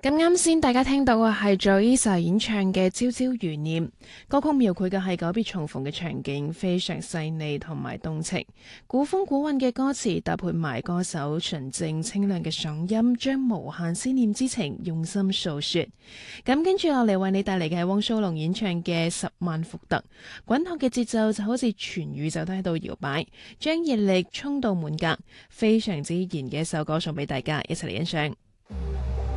咁啱先，大家聽到嘅係 Joyce 演唱嘅《朝朝如念》歌曲，描繪嘅係久別重逢嘅場景，非常細膩同埋動情。古風古韻嘅歌詞搭配埋歌手純正清亮嘅嗓音，將無限思念之情用心訴說。咁跟住落嚟為你帶嚟嘅係汪蘇泷演唱嘅《十萬伏特》，滾燙嘅節奏就好似全宇宙都喺度搖擺，將熱力衝到滿格，非常之燃嘅一首歌送俾大家，一齊嚟欣賞。